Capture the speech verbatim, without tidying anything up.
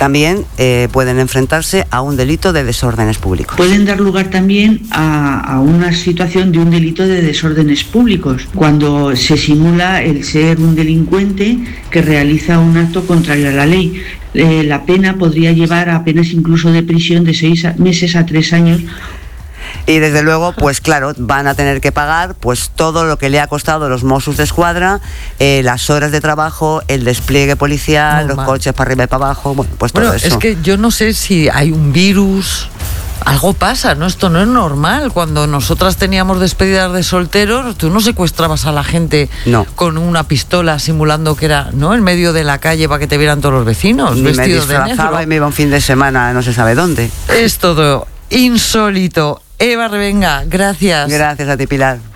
también eh, pueden enfrentarse a un delito de desórdenes públicos. Pueden dar lugar también a, a una situación de un delito de desórdenes públicos, cuando se simula el ser un delincuente que realiza un acto contrario a la ley. Eh, la pena podría llevar a penas incluso de prisión de seis meses a tres años. Y desde luego, pues claro, van a tener que pagar pues todo lo que le ha costado los Mossos d'Esquadra, eh, las horas de trabajo, el despliegue policial, Normal. Los coches para arriba y para abajo, bueno, pues todo bueno, eso. Es que yo no sé si hay un virus, algo pasa, ¿no? Esto no es normal. Cuando nosotras teníamos despedidas de solteros, tú no secuestrabas a la gente no. con una pistola simulando que era, ¿no?, en medio de la calle para que te vieran todos los vecinos, Ni vestidos me de negro. Y me iba un fin de semana no se sabe dónde. Es todo insólito. Eva Revenga, gracias. Gracias a ti, Pilar.